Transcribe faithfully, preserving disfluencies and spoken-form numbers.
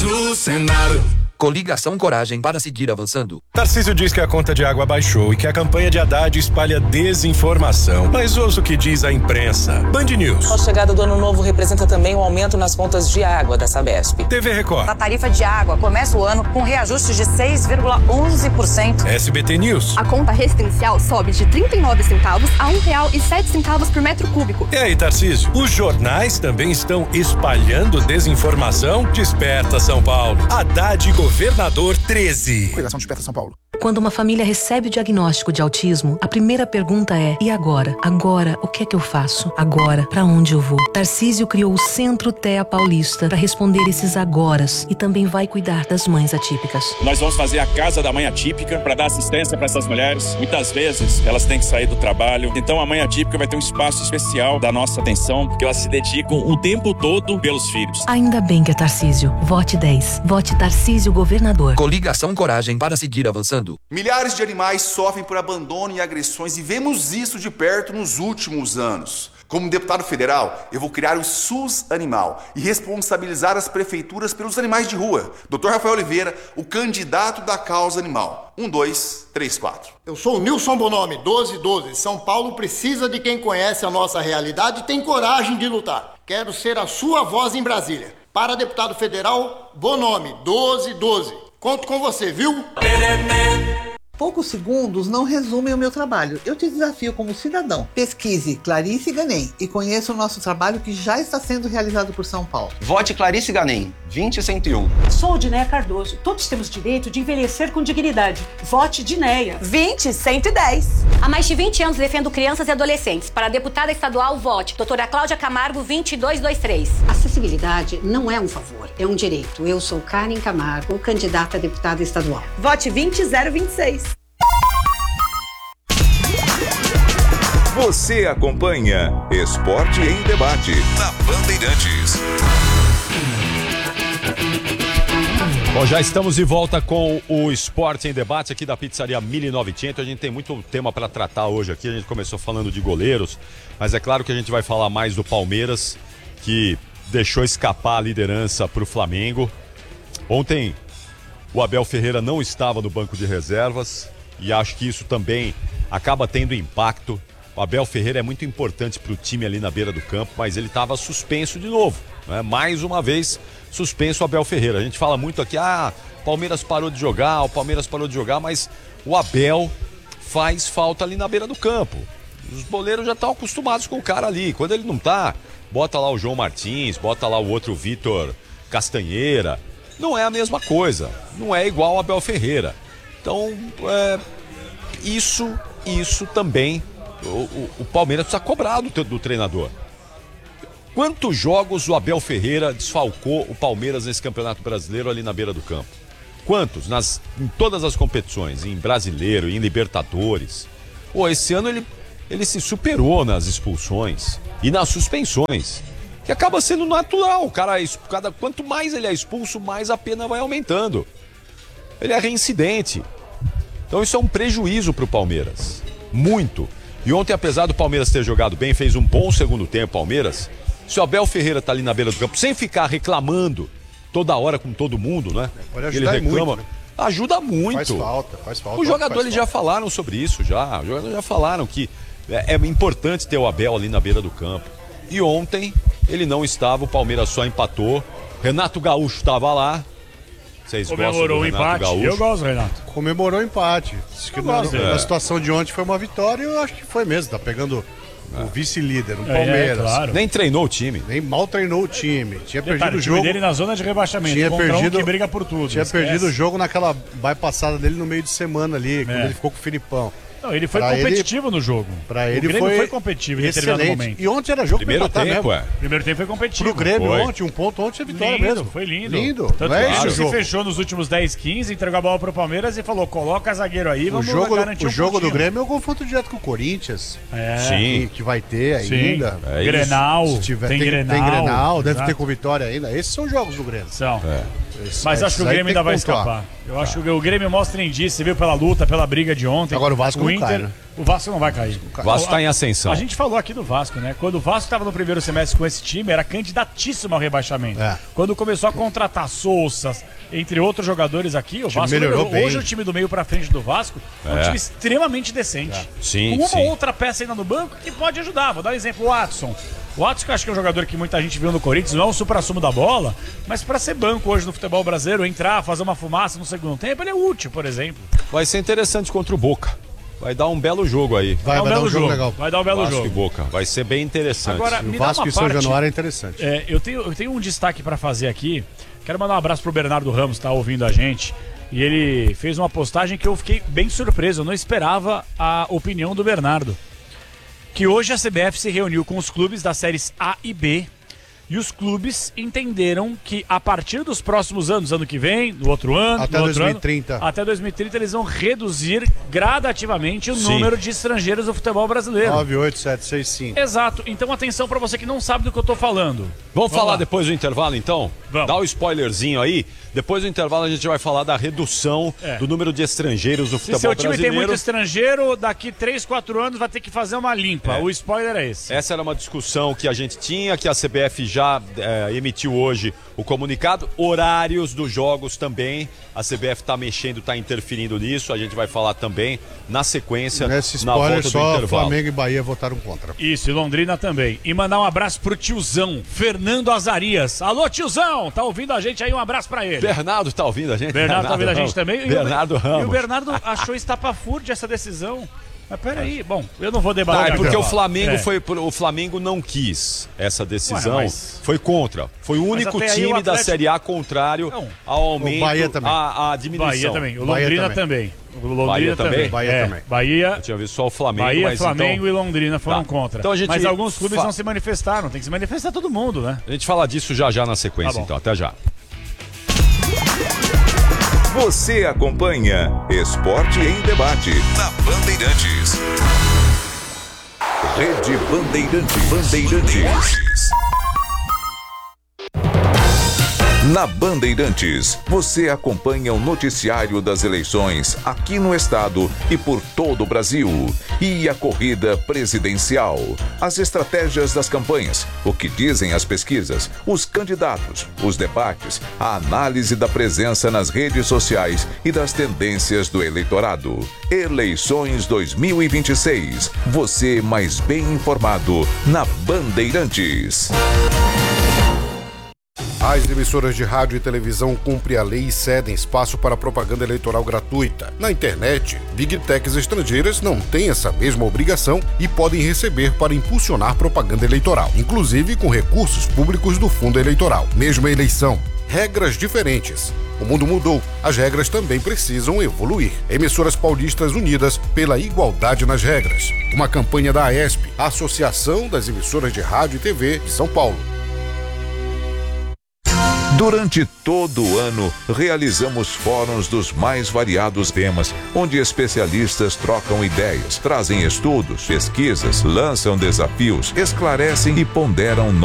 do Senado. Coligação Coragem para seguir avançando. Tarcísio diz que a conta de água baixou e que a campanha de Haddad espalha desinformação. Mas ouça o que diz a imprensa. Band News. A chegada do ano novo representa também um aumento nas contas de água da Sabesp. T V Record. A tarifa de água começa o ano com reajuste de seis vírgula onze por cento. S B T News. A conta residencial sobe de trinta e nove centavos a um real e sete centavos por metro cúbico. E aí, Tarcísio? Os jornais também estão espalhando desinformação? Desperta, São Paulo. Haddad Governador treze. Coligação Desperta São Paulo. Quando uma família recebe o diagnóstico de autismo, a primeira pergunta é: e agora? Agora, o que é que eu faço? Agora, pra onde eu vou? Tarcísio criou o Centro T E A Paulista para responder esses agoras e também vai cuidar das mães atípicas. Nós vamos fazer a Casa da Mãe Atípica para dar assistência para essas mulheres. Muitas vezes elas têm que sair do trabalho. Então a Mãe Atípica vai ter um espaço especial da nossa atenção, porque elas se dedicam o tempo todo pelos filhos. Ainda bem que é Tarcísio. Vote dez. Vote Tarcísio Governador. Coligação Coragem para seguir avançando. Milhares de animais sofrem por abandono e agressões e vemos isso de perto nos últimos anos. Como deputado federal, eu vou criar o SUS Animal e responsabilizar as prefeituras pelos animais de rua. doutor Rafael Oliveira, o candidato da causa animal. Um, dois, três, quatro. Eu sou o Nilson Bonomi, doze doze. São Paulo precisa de quem conhece a nossa realidade e tem coragem de lutar. Quero ser a sua voz em Brasília. Para deputado federal, Bonomi, doze doze. Conto com você, viu? Poucos segundos não resumem o meu trabalho. Eu te desafio como cidadão. Pesquise Clarice Ganem e conheça o nosso trabalho que já está sendo realizado por São Paulo. Vote Clarice Ganem, vinte cento e um. Sou Dinéia Cardoso. Todos temos direito de envelhecer com dignidade. Vote Dinéia. vinte cento e dez. Há mais de vinte anos defendo crianças e adolescentes. Para deputada estadual, vote doutora Cláudia Camargo, vinte e dois vinte e três. Acessibilidade não é um favor, é um direito. Eu sou Karen Camargo, candidata a deputada estadual. Vote vinte zero vinte e seis. Você acompanha Esporte em Debate na Bandeirantes. Bom, já estamos de volta com o Esporte em Debate aqui da Pizzaria mil e novecentos. A gente tem muito tema para tratar hoje aqui. A gente começou falando de goleiros, mas é claro que a gente vai falar mais do Palmeiras, que deixou escapar a liderança para o Flamengo. Ontem o Abel Ferreira não estava no banco de reservas e acho que isso também acaba tendo impacto. O Abel Ferreira é muito importante para o time ali na beira do campo, mas ele estava suspenso de novo, né? Mais uma vez suspenso o Abel Ferreira. A gente fala muito aqui, ah, o Palmeiras parou de jogar, o Palmeiras parou de jogar, mas o Abel faz falta ali na beira do campo. Os boleiros já estão acostumados com o cara ali. Quando ele não tá, bota lá o João Martins, bota lá o outro Vitor Castanheira. Não é a mesma coisa, não é igual o Abel Ferreira. Então, é, isso, isso também... O, o, o Palmeiras precisa cobrar do, do treinador. Quantos jogos o Abel Ferreira desfalcou o Palmeiras nesse Campeonato Brasileiro ali na beira do campo? Quantos? Nas, em todas as competições, em Brasileiro, em Libertadores. Pô, esse ano ele, ele se superou nas expulsões e nas suspensões, que acaba sendo natural. O cara, cada, quanto mais ele é expulso, mais a pena vai aumentando. Ele é reincidente. Então isso é um prejuízo para o Palmeiras. Muito. E ontem, apesar do Palmeiras ter jogado bem, fez um bom segundo tempo, Palmeiras. Se o Abel Ferreira tá ali na beira do campo, sem ficar reclamando toda hora com todo mundo, né? Pode ajudar ele reclama, muito, né? Ajuda muito. Faz falta, faz falta. Os jogadores faz já falta. falaram sobre isso, já. Os jogadores já falaram que é, é importante ter o Abel ali na beira do campo. E ontem ele não estava, o Palmeiras só empatou. Renato Gaúcho estava lá. Vocês comemorou o empate. Gaúcho? Eu gosto, Renato. Comemorou o empate. Acho que na, gosto, na é. situação de ontem foi uma vitória, eu acho que foi mesmo. Tá pegando é. o vice-líder, o É, Palmeiras. claro. Nem treinou o time. Nem mal treinou o time. Tinha Detalhe, perdido o o time jogo. dele na zona de rebaixamento. Tinha perdido, um que briga por tudo. Tinha esquece. perdido o jogo naquela bypassada dele no meio de semana ali, é. quando ele ficou com o Filipão. Não, ele foi pra competitivo ele, no jogo. Pra ele o Grêmio foi, foi competitivo em determinado momento. E ontem era jogo Primeiro pra tempo, mesmo. é. Primeiro tempo foi competitivo. Pro Grêmio foi. ontem, um ponto ontem é vitória lindo, mesmo. Foi lindo. Lindo. Tanto não é que esse ele o se jogo. fechou nos últimos dez, quinze, entregou a bola pro Palmeiras e falou, coloca zagueiro aí, O vamos jogo, garantir o um jogo do pontinho. Grêmio é o confronto direto com o Corinthians. É. Sim. Que, que vai ter Sim. ainda. É Grenal. Se tiver, tem, tem, Grenal. tem Grenal, deve Exato. ter com vitória ainda. Esses são os jogos do Grêmio. São. É. Esses, Mas acho que o aí Grêmio tem ainda vai pontuar. escapar. Eu acho que o Grêmio mostra indício, você viu pela luta, pela briga de ontem. Agora o Vasco o não Inter. cai, né? O Vasco não vai cair. O Vasco está em ascensão. A gente falou aqui do Vasco, né? Quando o Vasco estava no primeiro semestre com esse time, era candidatíssimo ao rebaixamento. É. Quando começou a contratar Sousa, entre outros jogadores aqui, o, o Vasco melhorou. Bem. Hoje o time do meio para frente do Vasco é um time extremamente decente. É. Sim, com uma sim. ou outra peça ainda no banco que pode ajudar. Vou dar um exemplo, o Watson. O Watson, que eu acho que é um jogador que muita gente viu no Corinthians, não é um supra-sumo da bola, mas para ser banco hoje no futebol brasileiro, entrar, fazer uma fumaça no segundo tempo, ele é útil, por exemplo. Vai ser interessante contra o Boca. Vai dar um belo jogo aí. Vai, vai, vai dar um jogo, jogo legal. Vai dar um belo Vasco jogo. E Boca. Vai ser bem interessante. Agora, o Vasco e São parte, Januário é interessante. É, eu, tenho, eu tenho um destaque para fazer aqui. Quero mandar um abraço pro Bernardo Ramos, que tá ouvindo a gente. E ele fez uma postagem que eu fiquei bem surpreso. Eu não esperava a opinião do Bernardo. Que hoje a C B F se reuniu com os clubes das séries A e B. E os clubes entenderam que a partir dos próximos anos, ano que vem, no outro ano, até no outro dois mil e trinta. Ano, até dois mil e trinta, eles vão reduzir gradativamente o Sim. número de estrangeiros do futebol brasileiro. nove, oito, sete, seis, cinco. Exato. Então atenção pra você que não sabe do que eu tô falando. Vamos, Vamos falar lá. depois do intervalo, então? Vamos. Dá o um spoilerzinho aí. Depois do intervalo a gente vai falar da redução é. do número de estrangeiros do futebol brasileiro. Se seu time tem muito estrangeiro, daqui três, quatro anos vai ter que fazer uma limpa. É. O spoiler é esse. Essa era uma discussão que a gente tinha, que a C B F já é, emitiu hoje o comunicado. Horários dos jogos também. A C B F está mexendo, está interferindo nisso. A gente vai falar também na sequência. Nesse na spoiler, volta só do intervalo. Flamengo e Bahia votaram contra. Isso, e Londrina também. E mandar um abraço pro tiozão, Fernando Azarias. Alô, tiozão! Tá ouvindo a gente aí? Um abraço pra ele. Bernardo tá ouvindo a gente? Bernardo, Bernardo tá ouvindo Ramos. a gente também. Bernardo e o, Ramos. E o Bernardo achou estapafúrdia essa decisão. Mas peraí, bom, eu não vou debater. Não, é porque o Flamengo, é. foi, o Flamengo não quis essa decisão, Ué, mas... foi contra. Foi o único time o Atlético... da Série A contrário não. ao aumento, o Bahia também. À, à diminuição. Bahia também, o Bahia Londrina também. também. O Londrina Bahia também? também. Bahia é. também. Bahia, eu tinha visto só o Flamengo. Bahia, mas Flamengo então... e Londrina foram tá. contra. Então a gente mas alguns clubes fa... não se manifestaram, tem que se manifestar todo mundo, né? A gente fala disso já já na sequência, tá então. Até já. Você acompanha Esporte em Debate na Bandeirantes. Rede Bandeirantes. Bandeirantes. Na Bandeirantes, você acompanha o noticiário das eleições aqui no estado e por todo o Brasil. E a corrida presidencial, as estratégias das campanhas, o que dizem as pesquisas, os candidatos, os debates, a análise da presença nas redes sociais e das tendências do eleitorado. Eleições dois mil e vinte e seis. Você mais bem informado na Bandeirantes. As emissoras de rádio e televisão cumprem a lei e cedem espaço para propaganda eleitoral gratuita. Na internet, Big Techs estrangeiras não têm essa mesma obrigação e podem receber para impulsionar propaganda eleitoral, inclusive com recursos públicos do fundo eleitoral. Mesma eleição, regras diferentes. O mundo mudou, as regras também precisam evoluir. Emissoras paulistas unidas pela igualdade nas regras. Uma campanha da AESP, Associação das Emissoras de Rádio e T V de São Paulo. Durante todo o ano, realizamos fóruns dos mais variados temas, onde especialistas trocam ideias, trazem estudos, pesquisas, lançam desafios, esclarecem e ponderam